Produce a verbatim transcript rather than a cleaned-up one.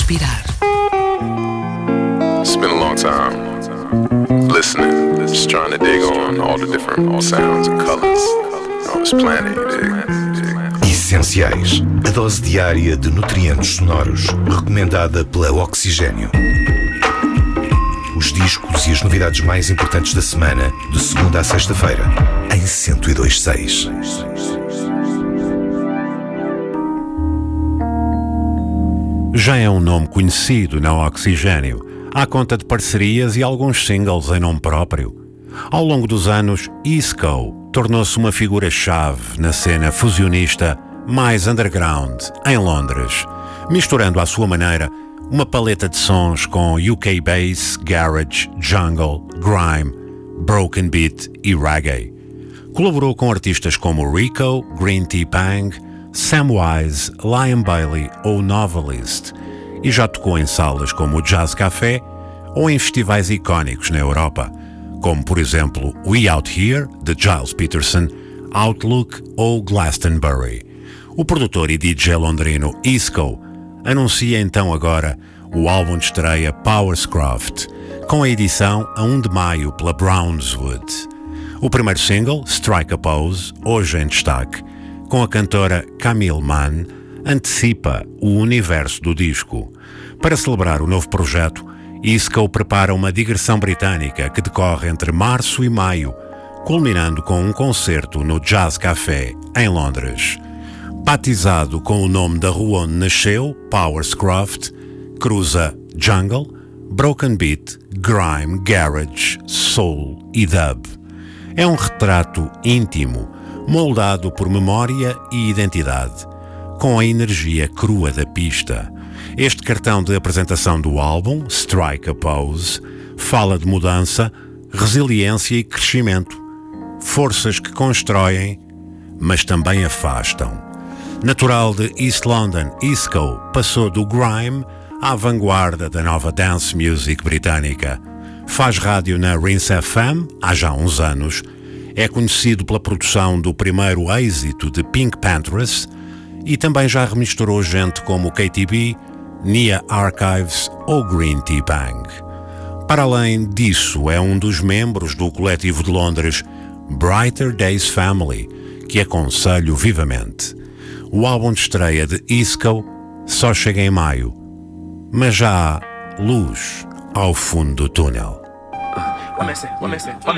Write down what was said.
respirar. It's been a long time listening, just trying to dig on all the different sounds and colors on this planet, you dig? Essenciais. A dose diária de nutrientes sonoros, recomendada pela Oxigênio. Os discos e as novidades mais importantes da semana, de segunda a sexta-feira, em cento e dois ponto seis. Já é um nome conhecido na Oxigênio, à conta de parcerias e alguns singles em nome próprio. Ao longo dos anos, Isco tornou-se uma figura-chave na cena fusionista mais underground em Londres, misturando à sua maneira uma paleta de sons com U K bass, garage, jungle, grime, broken beat e reggae. Colaborou com artistas como Rico, Green Tea Pang, Samwise, Liam Bailey ou Novelist, e já tocou em salas como o Jazz Café ou em festivais icónicos na Europa, como por exemplo We Out Here, de Giles Peterson, Outlook ou Glastonbury. O produtor e D J londrino Isco anuncia então agora o álbum de estreia Powerscraft, com a edição a primeiro de maio pela Brownswood. O primeiro single, Strike a Pose, hoje em destaque, com a cantora Camille Mann, antecipa o universo do disco. Para celebrar o novo projeto, Isco prepara uma digressão britânica que decorre entre março e maio, culminando com um concerto no Jazz Café, em Londres. Batizado com o nome da rua onde nasceu, Powerscraft, cruza jungle, broken beat, grime, garage, soul e dub. É um retrato íntimo, moldado por memória e identidade, com a energia crua da pista. Este cartão de apresentação do álbum, Strike a Pose, fala de mudança, resiliência e crescimento, forças que constroem, mas também afastam. Natural de East London, Isco passou do grime à vanguarda da nova dance music britânica. Faz rádio na Rinse F M há já uns anos. É conhecido pela produção do primeiro êxito de Pink Panthers e também já remisturou gente como K T B, Nia Archives ou Green Tea Pang. Para além disso, é um dos membros do coletivo de Londres Brighter Days Family, que aconselho vivamente. O álbum de estreia de Isco só chega em maio, mas já há luz ao fundo do túnel. Let me see, let me see, let me